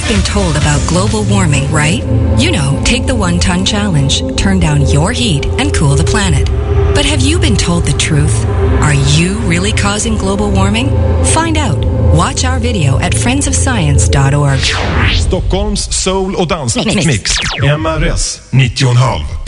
been told about global warming, right? You know, take the 1 ton challenge, turn down your heat, and cool the planet. But have you been told the truth? Are you really causing global warming? Find out. Watch our video at friendsofscience.org. Stockholms soul- och dansmix. MRS 90,5.